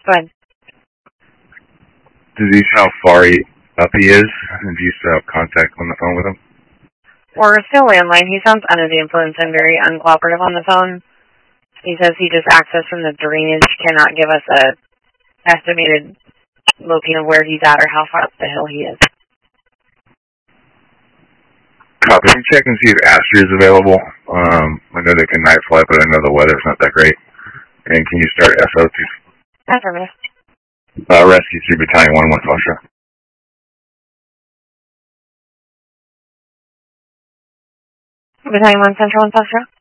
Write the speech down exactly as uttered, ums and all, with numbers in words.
Go ahead. Does he know how far he, up he is? And do you still have contact on the phone with him? We're still landline. He sounds under the influence and very uncooperative on the phone. He says he just accessed from the drainage, cannot give us a estimated location of where he's at or how far up the hill he is. Copy. Can you check and see if Astrid is available? Um, I know they can night fly, but I know the weather's not that great. And can you start S O two? Affirmative. Uh, Rescue three Battalion one one Foxtrot. Battalion one Central one Foxtrot.